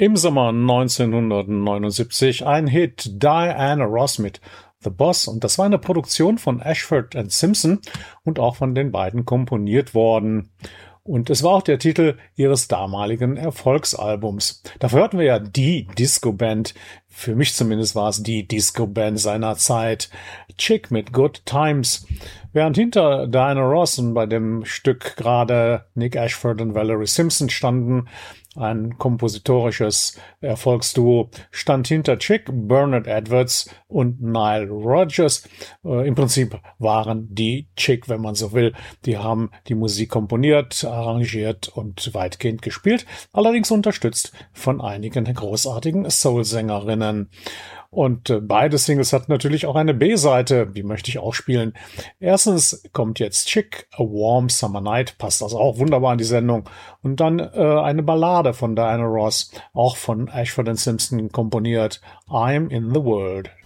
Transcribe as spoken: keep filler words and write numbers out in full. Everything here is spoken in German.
Im Sommer neunzehnhundertneunundsiebzig ein Hit, Diana Ross mit The Boss, und das war eine Produktion von Ashford and Simpson und auch von den beiden komponiert worden. Und es war auch der Titel ihres damaligen Erfolgsalbums. Dafür hatten wir ja die Disco-Band. Für mich zumindest war es die Disco-Band seiner Zeit. Chick mit Good Times. Während hinter Diana Ross und bei dem Stück gerade Nick Ashford und Valerie Simpson standen, ein kompositorisches Erfolgsduo, stand hinter Chick Bernard Edwards und Nile Rodgers. Äh, Im Prinzip waren die Chick, wenn man so will. Die haben die Musik komponiert, arrangiert und weitgehend gespielt, allerdings unterstützt von einigen großartigen Soul-Sängerinnen. Und äh, beide Singles hatten natürlich auch eine B-Seite, die möchte ich auch spielen. Erstens kommt jetzt Chick, A Warm Summer Night, passt also auch wunderbar in die Sendung. Und dann äh, eine Ballade von Diana Ross, auch von Ashford and Simpson komponiert, I'm in the World.